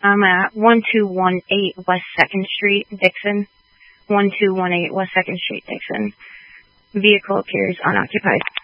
I'm at 1218 West 2nd Street, Dixon. 1218 West 2nd Street, Dixon. Vehicle appears unoccupied.